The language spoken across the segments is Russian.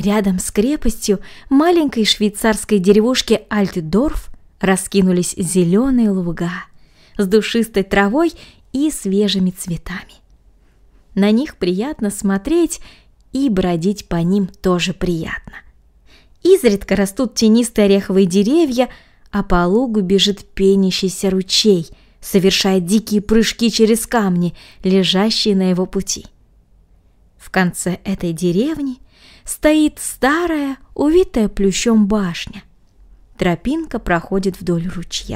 Рядом с крепостью маленькой швейцарской деревушки Альтдорф раскинулись зеленые луга с душистой травой и свежими цветами. На них приятно смотреть, и бродить по ним тоже приятно. Изредка растут тенистые ореховые деревья, а по лугу бежит пенящийся ручей, совершая дикие прыжки через камни, лежащие на его пути. В конце этой деревни стоит старая, увитая плющом башня. Тропинка проходит вдоль ручья.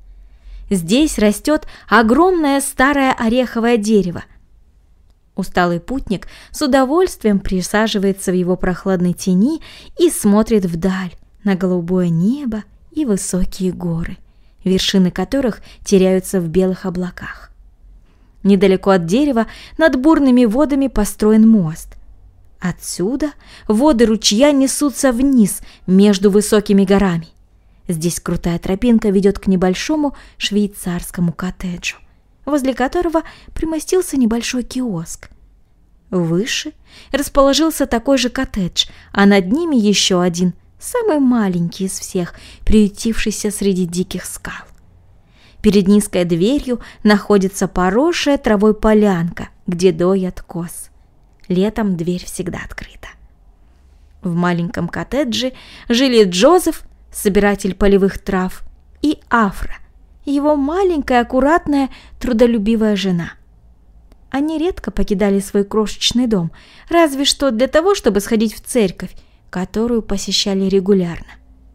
Здесь растет огромное старое ореховое дерево. Усталый путник с удовольствием присаживается в его прохладной тени и смотрит вдаль на голубое небо и высокие горы, вершины которых теряются в белых облаках. Недалеко от дерева над бурными водами построен мост. Отсюда воды ручья несутся вниз между высокими горами. Здесь крутая тропинка ведет к небольшому швейцарскому коттеджу, возле которого примостился небольшой киоск. Выше расположился такой же коттедж, а над ними еще один, самый маленький из всех, приютившийся среди диких скал. Перед низкой дверью находится поросшая травой полянка, где доят коз. Летом дверь всегда открыта. В маленьком коттедже жили Джозеф, собиратель полевых трав, и Афра, его маленькая, аккуратная, трудолюбивая жена. Они редко покидали свой крошечный дом, разве что для того, чтобы сходить в церковь, которую посещали регулярно.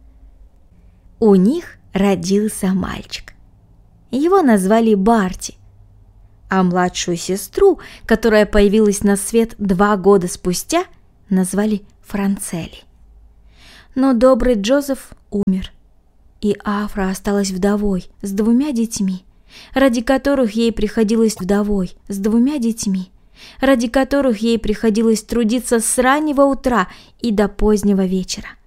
У них родился мальчик. Его назвали Барти, а младшую сестру, которая появилась на свет 2 года спустя, назвали Францелли. Но добрый Джозеф умер, и Афра осталась вдовой с 2 детьми, ради которых ей приходилось трудиться с раннего утра и до позднего вечера.